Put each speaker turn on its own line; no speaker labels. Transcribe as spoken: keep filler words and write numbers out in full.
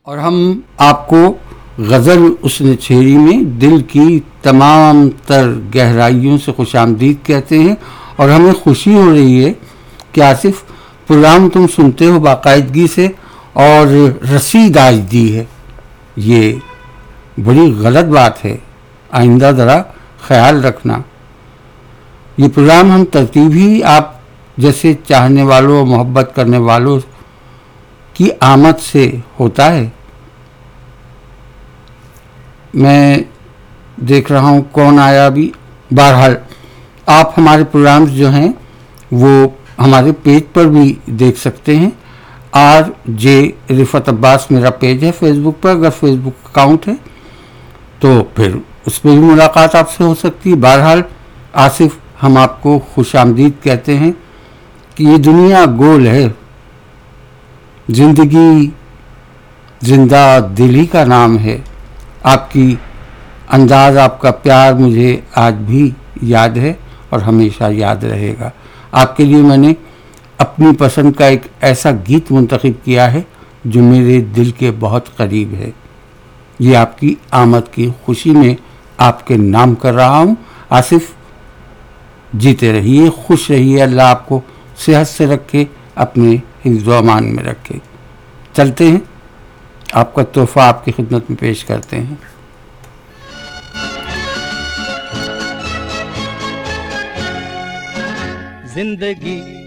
اور ہم آپ کو غزل اس نے چھیڑی میں دل کی تمام تر گہرائیوں سے خوش آمدید کہتے ہیں، اور ہمیں خوشی ہو رہی ہے کہ آصف پروگرام تم سنتے ہو باقاعدگی سے اور رسید آج دی ہے. یہ بڑی غلط بات ہے، آئندہ ذرا خیال رکھنا. یہ پروگرام ہم ترتیب ہی آپ جیسے چاہنے والوں اور محبت کرنے والوں کی آمد سے ہوتا ہے. میں دیکھ رہا ہوں کون آیا ابھی. بہرحال آپ ہمارے پروگرامز جو ہیں وہ ہمارے پیج پر بھی دیکھ سکتے ہیں. آر جے رفعت عباس میرا پیج ہے فیس بک پر. اگر فیس بک اکاؤنٹ ہے تو پھر اس پہ بھی ملاقات آپ سے ہو سکتی ہے. بہرحال آصف ہم آپ کو خوش آمدید کہتے ہیں کہ یہ دنیا گول ہے، زندگی زندہ دلی کا نام ہے. آپ کی انداز، آپ کا پیار مجھے آج بھی یاد ہے اور ہمیشہ یاد رہے گا. آپ کے لیے میں نے اپنی پسند کا ایک ایسا گیت منتخب کیا ہے جو میرے دل کے بہت قریب ہے. یہ آپ کی آمد کی خوشی میں آپ کے نام کر رہا ہوں. آصف جیتے رہیے، خوش رہیے، اللہ آپ کو صحت سے رکھے، اپنے حفظ و امان میں رکھے. چلتے ہیں، آپ کا تحفہ آپ کی خدمت میں پیش کرتے ہیں.
زندگی